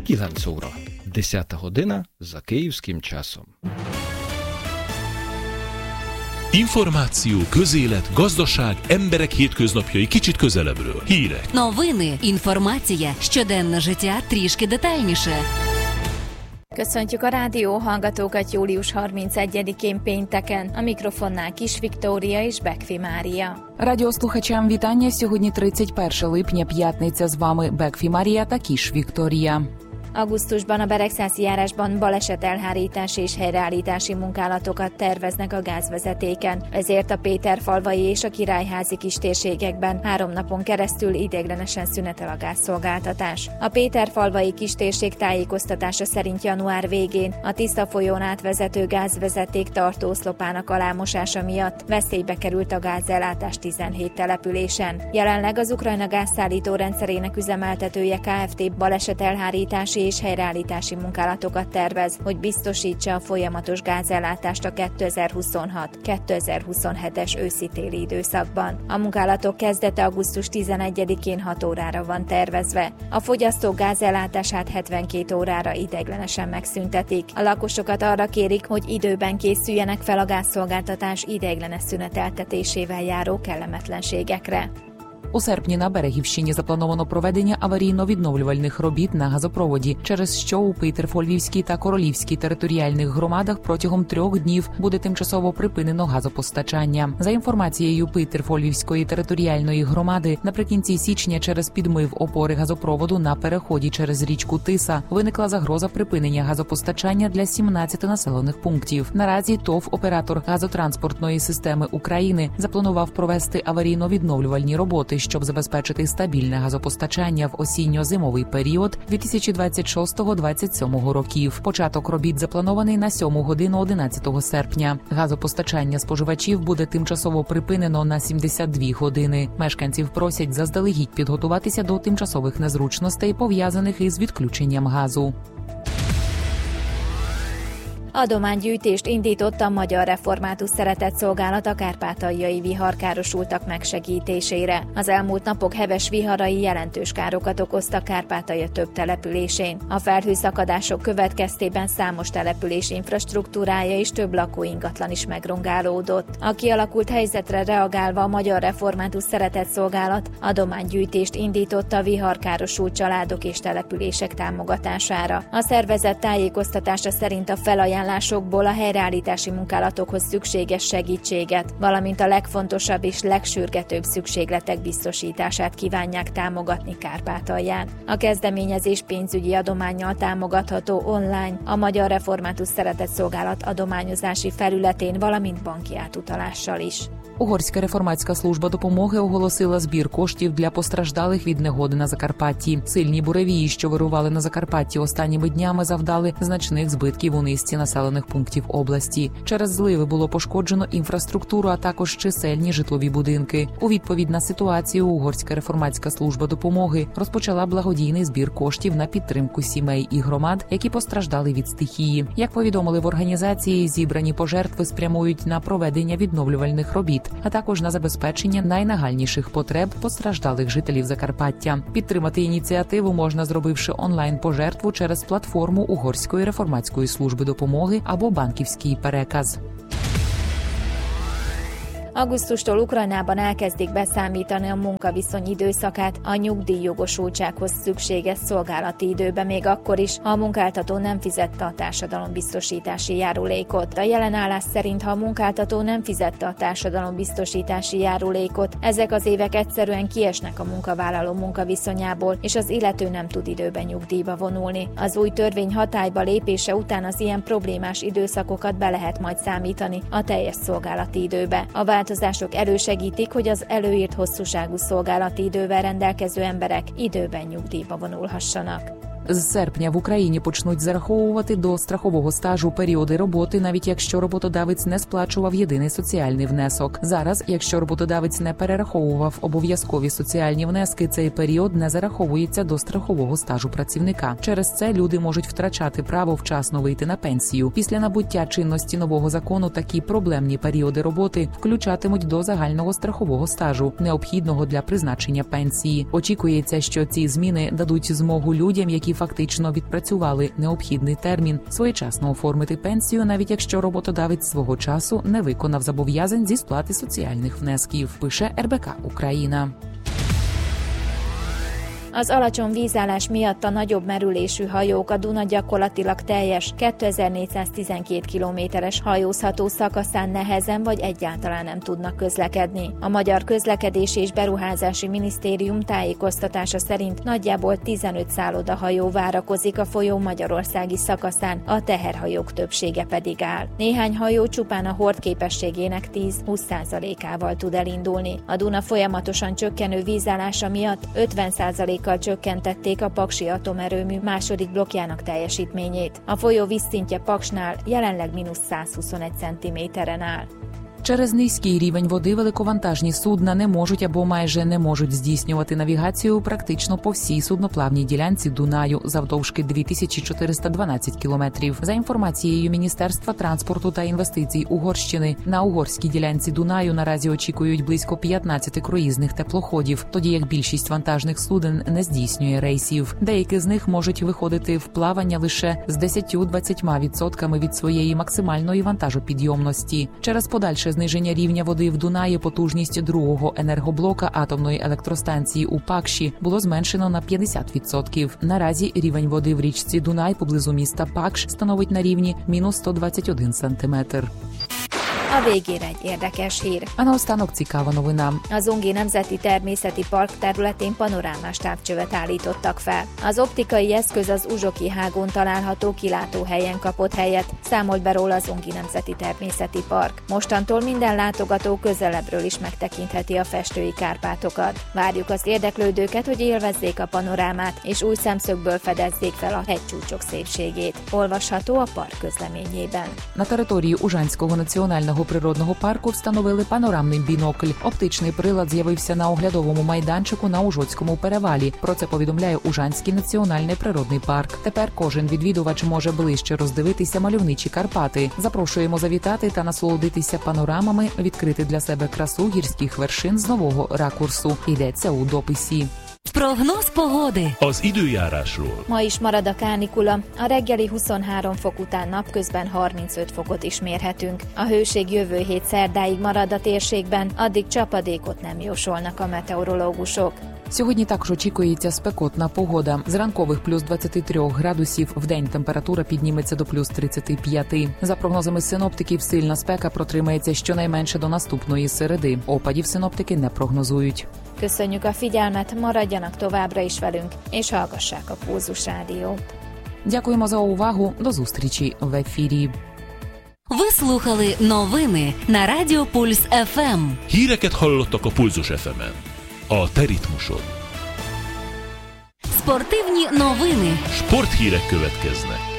9 óra, 10 година за kиївським часом. Információ, közélet, gazdaság, emberek hétköznapjai kicsit közelebbről. Hírek. Новини, інформація, щоденне життя трішки детальніше. Köszöntjük a rádió hallgatókat július 31-én pénteken. A mikrofonnál Kis Viktória és Bekfi Mária. Радіослухачам вітання. Сьогодні 31 липня, п'ятниця. З вами Бекфі Марія та Кіш Вікторія. Augusztusban a Beregszászi járásban balesetelhárítási és helyreállítási munkálatokat terveznek a gázvezetéken. Ezért a Péterfalvai és a Királyházi kistérségekben 3 napon keresztül ideiglenesen szünetel a gázszolgáltatás. A Péterfalvai kistérség tájékoztatása szerint január végén a Tiszta folyón átvezető gázvezeték tartóoszlopának alámosása miatt veszélybe került a gázellátás 17 településen. Jelenleg az Ukrajna gázszállító rendszerének üzemeltetője Kft. Balesetelhárítási és helyreállítási munkálatokat tervez, hogy biztosítsa a folyamatos gázellátást a 2026-2027-es őszi-téli időszakban. A munkálatok kezdete augusztus 11-én 6 órára van tervezve. A fogyasztók gázellátását 72 órára ideiglenesen megszüntetik. A lakosokat arra kérik, hogy időben készüljenek fel a gázszolgáltatás ideiglenes szüneteltetésével járó kellemetlenségekre. У серпні на Берегівщині заплановано проведення аварійно-відновлювальних робіт на газопроводі, через що у Петерфольвівській та Королівській територіальних громадах протягом 3 днів буде тимчасово припинено газопостачання. За інформацією Петерфольвівської територіальної громади, наприкінці січня через підмив опори газопроводу на переході через річку Тиса виникла загроза припинення газопостачання для 17 населених пунктів. Наразі ТОВ «Оператор газотранспортної системи України» запланував провести аварійно-відновлювальні роботи, щоб забезпечити стабільне газопостачання в осінньо-зимовий період 2026-2027 років. Початок робіт запланований на 7 годину 11 серпня. Газопостачання споживачів буде тимчасово припинено на 72 години. Мешканців просять заздалегідь підготуватися до тимчасових незручностей, пов'язаних із відключенням газу. Adománygyűjtést indított a Magyar Református Szeretetszolgálat a kárpátaljai viharkárosultak megsegítésére. Az elmúlt napok heves viharai jelentős károkat okoztak Kárpátalja több településén. A felhőszakadások következtében számos település infrastruktúrája és több lakóingatlan is megrongálódott. A kialakult helyzetre reagálva a Magyar Református Szeretetszolgálat adománygyűjtést indított a viharkárosult családok és települések támogatására. A szervezet tájékoztatása szerint a felajánlásokból a helyreállítási munkálatokhoz szükséges segítséget, valamint a legfontosabb és legsürgetőbb szükségletek biztosítását kívánják támogatni Kárpátalján. A kezdeményezés pénzügyi adománnyal támogatható online a Magyar Református Szeretetszolgálat adományozási felületén, valamint banki átutalással is. Угорська реформатська служба допомоги оголосила збір коштів для постраждалих від негоди на Закарпатті. Сильні буревії, що вирували на Закарпатті останніми днями, завдали значних збитків у низці населених пунктів області. Через зливи було пошкоджено інфраструктуру, а також чисельні житлові будинки. У відповідь на ситуацію Угорська реформатська служба допомоги розпочала благодійний збір коштів на підтримку сімей і громад, які постраждали від стихії. Як повідомили в організації, зібрані пожертви спрямують на проведення відновлювальних робіт, а також на забезпечення найнагальніших потреб постраждалих жителів Закарпаття. Підтримати ініціативу можна, зробивши онлайн-пожертву через платформу Угорської реформатської служби допомоги або банківський переказ. Augusztustól Ukrajnában elkezdik beszámítani a munkaviszony időszakát a nyugdíjjogosultsághoz szükséges szolgálati időbe, még akkor is, ha a munkáltató nem fizette a társadalombiztosítási járulékot. A jelen állás szerint, ha a munkáltató nem fizette a társadalombiztosítási járulékot, ezek az évek egyszerűen kiesnek a munkavállaló munkaviszonyából, és az illető nem tud időben nyugdíjba vonulni. Az új törvény hatályba lépése után az ilyen problémás időszakokat be lehet majd számítani a teljes szolgálati időbe. A változások elősegítik, hogy az előírt hosszúságú szolgálati idővel rendelkező emberek időben nyugdíjba vonulhassanak. З серпня в Україні почнуть зараховувати до страхового стажу періоди роботи, навіть якщо роботодавець не сплачував єдиний соціальний внесок. Зараз, якщо роботодавець не перераховував обов'язкові соціальні внески, цей період не зараховується до страхового стажу працівника. Через це люди можуть втрачати право вчасно вийти на пенсію. Після набуття чинності нового закону такі проблемні періоди роботи включатимуть до загального страхового стажу, необхідного для призначення пенсії. Очікується, що ці зміни дадуть змогу людям, які які фактично відпрацювали необхідний термін, своєчасно оформити пенсію, навіть якщо роботодавець свого часу не виконав зобов'язань зі сплати соціальних внесків, пише РБК Україна. Az alacsony vízállás miatt a nagyobb merülésű hajók a Duna gyakorlatilag teljes 2412 kilométeres hajózható szakaszán nehezen vagy egyáltalán nem tudnak közlekedni. A Magyar Közlekedési és Beruházási Minisztérium tájékoztatása szerint nagyjából 15 szállodahajó várakozik a folyó magyarországi szakaszán, a teherhajók többsége pedig áll. Néhány hajó csupán a hordképességének 10-20%-ával tud elindulni. A Duna folyamatosan csökkenő vízállása miatt 50%-kal csökkentették a Paksi atomerőmű második blokkjának teljesítményét. A folyó vízszintje Paksnál jelenleg -121 cm-en áll. Через низький рівень води великовантажні судна не можуть або майже не можуть здійснювати навігацію практично по всій судноплавній ділянці Дунаю завдовжки 2412 кілометрів. За інформацією Міністерства транспорту та інвестицій Угорщини, на угорській ділянці Дунаю наразі очікують близько 15 круїзних теплоходів, тоді як більшість вантажних суден не здійснює рейсів. Деякі з них можуть виходити в плавання лише з 10-20% від своєї максимальної вантажопідйомності. Через подальше зниження рівня води в Дунаї потужність другого енергоблока атомної електростанції у Пакші було зменшено на 50%. Наразі рівень води в річці Дунай поблизу міста Пакш становить на рівні -121 сантиметр. A végére egy érdekes hír. А наостанок цікава новина. Az Ungi Nemzeti Természeti Park területén panorámás távcsövet állítottak fel. Az optikai eszköz az Uzsoki hágón található kilátóhelyen kapott helyet, számolt be róla az Ungi Nemzeti Természeti Park. Mostantól minden látogató közelebbről is megtekintheti a festői Kárpátokat. Várjuk az érdeklődőket, hogy élvezzék a panorámát, és új szemszögből fedezzék fel a hegycsúcsok szépségét. Olvasható a park közleményében. На території Ужанського національного природного парку встановили панорамний бінокль. Оптичний прилад з'явився на оглядовому майданчику на Ужоцькому перевалі. Про це повідомляє Ужанський національний природний парк. Тепер кожен відвідувач може ближче роздивитися мальовничі Карпати. Запрошуємо завітати та насолодитися панорамами, відкрити для себе красу гірських вершин з нового ракурсу. Йдеться у дописі. Прогноз pогоди. Az időjárásról. Ma is marad a kánikula, a reggeli 23 fok után napközben 35 fokot is mérhetünk. A hőség jövő hét szerdáig marad a térségben, addig csapadékot nem jósolnak a meteorológusok. Сьогодні також очікується спекотна погода. З ранкових плюс 23 градусів, вдень температура підніметься до плюс 35. За прогнозами синоптиків, сильна спека протримається щонайменше до наступної середи. Опадів синоптики не прогнозують. Köszönjük a figyelmet, maradjanak továbbra is velünk, és hallgassák a Pulzus Rádiót. Дякуємо за увагу. До зустрічі в ефірі. Ви слухали новини на Радіо Пульс ФМ. Híreket hallottak a Pulzus FM-en. A te ritmusod. Спортивні новини. Sporthírek következnek.